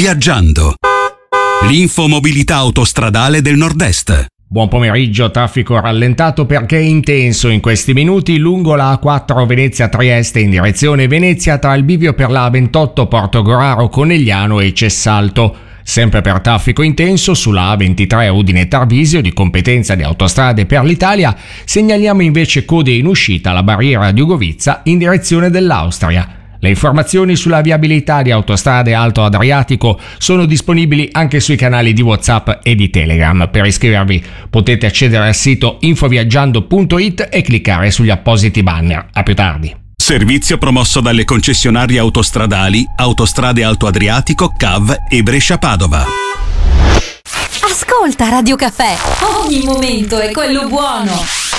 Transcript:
Viaggiando. L'infomobilità autostradale del Nord-Est. Buon pomeriggio, traffico rallentato perché intenso in questi minuti lungo la A4 Venezia-Trieste in direzione Venezia tra il bivio per la A28 Portogruaro Conegliano e Cessalto. Sempre per traffico intenso sulla A23 Udine-Tarvisio di competenza di Autostrade per l'Italia segnaliamo invece code in uscita alla barriera di Ugovizza in direzione dell'Austria. Le informazioni sulla viabilità di Autostrade Alto Adriatico sono disponibili anche sui canali di WhatsApp e di Telegram. Per iscrivervi potete accedere al sito infoviaggiando.it e cliccare sugli appositi banner. A più tardi. Servizio promosso dalle concessionarie autostradali Autostrade Alto Adriatico, CAV e Brescia-Padova. Ascolta Radio Caffè, ogni momento è quello buono.